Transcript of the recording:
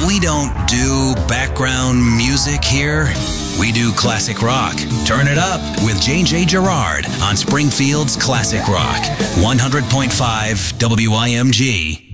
We don't do background music here. We do classic rock. Turn it up with J.J. Gerard on Springfield's Classic Rock. 100.5 WIMG.